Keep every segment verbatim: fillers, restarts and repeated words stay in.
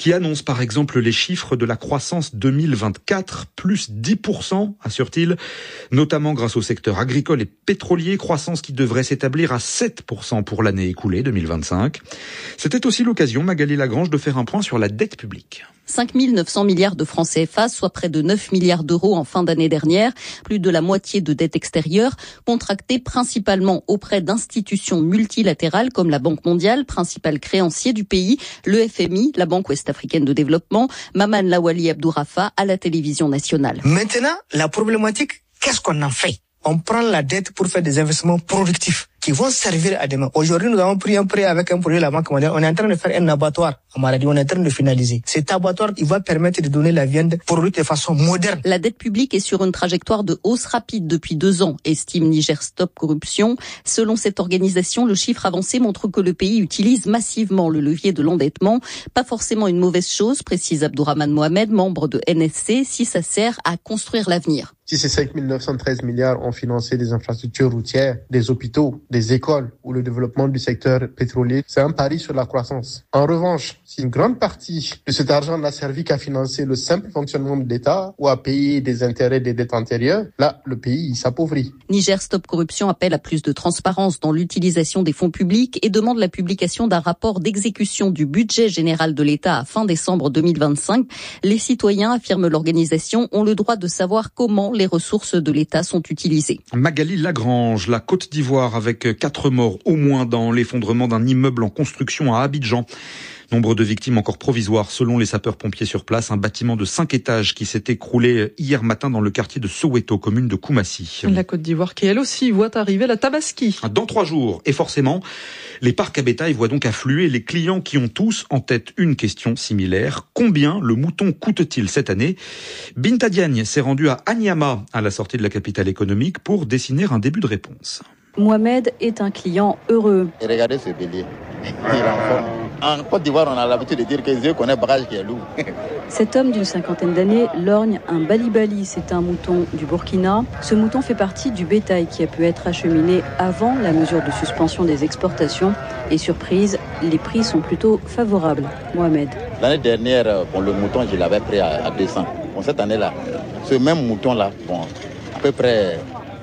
qui annonce par exemple les chiffres de la croissance deux mille vingt-quatre, plus dix pour cent, assure-t-il, notamment grâce au secteur agricole et pétrolier, croissance qui devrait s'établir à sept pour cent pour l'année écoulée deux mille vingt-cinq. C'était aussi l'occasion, Magali Lagrange, de faire un point sur la dette publique. cinq mille neuf cents milliards de francs C F A, soit près de neuf milliards d'euros en fin d'année dernière, plus de la moitié de dette extérieure, contractée principalement auprès d'institutions multilatérales comme la Banque mondiale, principal créancier du pays, le F M I, la Banque ouest-africaine de développement, Maman Lawali Abdourafa à la télévision nationale. Maintenant, la problématique, qu'est-ce qu'on en fait ? On prend la dette pour faire des investissements productifs qui vont servir à demain. Aujourd'hui, nous avons pris un prêt avec un projet de la Banque mondiale. On est en train de faire un abattoir à Maradi. On est en train de finaliser. Cet abattoir, il va permettre de donner la viande produite de façon moderne. La dette publique est sur une trajectoire de hausse rapide depuis deux ans, estime Niger Stop Corruption. Selon cette organisation, le chiffre avancé montre que le pays utilise massivement le levier de l'endettement. Pas forcément une mauvaise chose, précise Abdourahmane Mohamed, membre de N S C, si ça sert à construire l'avenir. Si ces cinq mille neuf cent treize milliards ont financé des infrastructures routières, des hôpitaux, des écoles ou le développement du secteur pétrolier, c'est un pari sur la croissance. En revanche, si une grande partie de cet argent n'a servi qu'à financer le simple fonctionnement de l'État ou à payer des intérêts des dettes antérieures, là, le pays s'appauvrit. Niger Stop Corruption appelle à plus de transparence dans l'utilisation des fonds publics et demande la publication d'un rapport d'exécution du budget général de l'État à fin décembre deux mille vingt-cinq. Les citoyens, affirme l'organisation, ont le droit de savoir comment les ressources de l'État sont utilisées. Magali Lagrange, la Côte d'Ivoire, avec quatre morts au moins dans l'effondrement d'un immeuble en construction à Abidjan. Nombre de victimes encore provisoires selon les sapeurs-pompiers sur place. Un bâtiment de cinq étages qui s'est écroulé hier matin dans le quartier de Soweto, commune de Koumassi. La Côte d'Ivoire qui elle aussi voit arriver la Tabaski. Dans trois jours. Et forcément, les parcs à bétail voient donc affluer les clients qui ont tous en tête une question similaire. Combien le mouton coûte-t-il cette année ? Binta Diagne s'est rendue à Anyama, à la sortie de la capitale économique, pour dessiner un début de réponse. Mohamed est un client heureux. Et regardez ce bélier. Il est en forme. En Côte d'Ivoire, on a l'habitude de dire que Dieu connaît barrage qui est lourd. Cet homme d'une cinquantaine d'années lorgne un balibali. C'est un mouton du Burkina. Ce mouton fait partie du bétail qui a pu être acheminé avant la mesure de suspension des exportations. Et surprise, les prix sont plutôt favorables. Mohamed. L'année dernière, bon, le mouton, je l'avais pris à, à deux cents. Bon, cette année-là, ce même mouton-là, bon, à peu près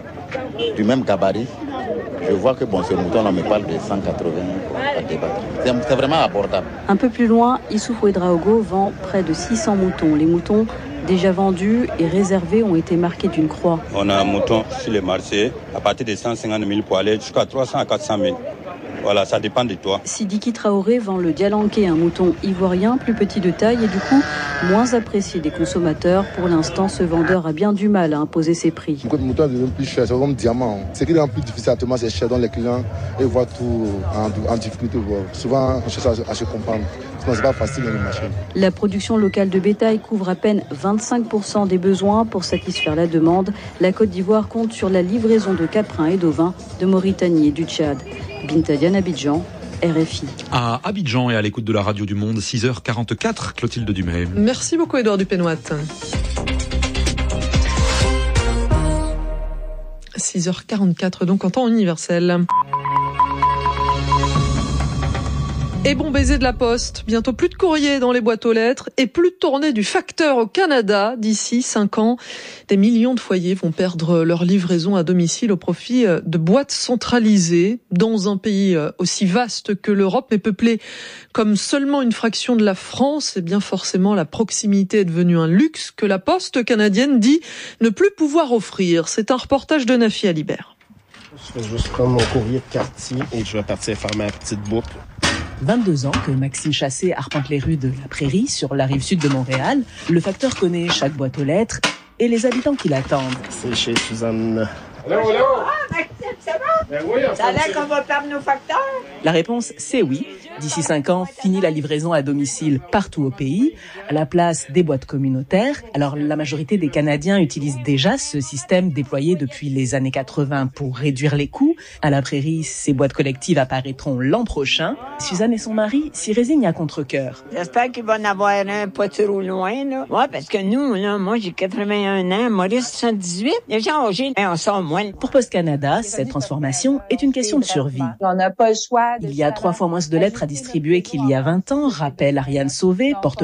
du même gabarit, je vois que bon, ce mouton-là me parle de cent quatre-vingts à débattre. C'est, c'est vraiment abordable. Un peu plus loin, Issoufou Ouedraogo vend près de six cents moutons. Les moutons déjà vendus et réservés ont été marqués d'une croix. On a un mouton sur le marché à partir de cent cinquante mille pour aller jusqu'à trois cents à quatre cent mille. Voilà, ça dépend de toi. Sidiki Traoré vend le Dialanké, un mouton ivoirien plus petit de taille et du coup moins apprécié des consommateurs. Pour l'instant, ce vendeur a bien du mal à imposer ses prix. Le mouton devient plus cher, c'est comme diamant. Ce qui est plus difficile à tomber, c'est cher dans les clients et voient tout en, en difficulté. Souvent, on cherche à, à se comprendre. Sinon, c'est pas facile dans le marché. La production locale de bétail couvre à peine vingt-cinq pour cent des besoins. Pour satisfaire la demande, la Côte d'Ivoire compte sur la livraison de caprins et d'ovins de Mauritanie et du Tchad. Binta Diagne, Abidjan, R F I. À Abidjan et à l'écoute de la Radio du Monde, six heures quarante-quatre, Clotilde Dumais. Merci beaucoup Édouard Dupénoit. six heures quarante-quatre, donc en temps universel. Et bon baiser de la poste, bientôt plus de courrier dans les boîtes aux lettres et plus de tournée du facteur au Canada d'ici cinq ans. Des millions de foyers vont perdre leur livraison à domicile au profit de boîtes centralisées. Dans un pays aussi vaste que l'Europe, mais peuplé comme seulement une fraction de la France, et bien forcément la proximité est devenue un luxe que la poste canadienne dit ne plus pouvoir offrir. C'est un reportage de Nafi Alibert. Je vais juste prendre mon courrier de quartier et je vais partir faire ma petite boucle. vingt-deux ans que Maxime Chassé arpente les rues de la Prairie, sur la rive sud de Montréal. Le facteur connaît chaque boîte aux lettres et les habitants qui l'attendent. C'est chez Suzanne. Allô, allô? Ah, Maxime, ça va? Ben oui, ça a l'air qu'on va perdre nos facteurs? La réponse, c'est oui. D'ici cinq ans, fini la livraison à domicile partout au pays, à la place des boîtes communautaires. Alors, la majorité des Canadiens utilisent déjà ce système déployé depuis les années quatre-vingts pour réduire les coûts. À la Prairie, ces boîtes collectives apparaîtront l'an prochain. Suzanne et son mari s'y résignent à contre-cœur. J'espère qu'il va en avoir un pas trop loin, là. Ouais, parce que nous, là, moi, j'ai quatre-vingt-un ans, Maurice, soixante-dix-huit. Les gens âgés, on sort moins. Pour Post Canada, cette transformation est une question de survie. On n'a pas le choix. Il y a trois fois moins de lettres à distribuer qu'il y a vingt ans, rappelle Ariane Sauvé, porte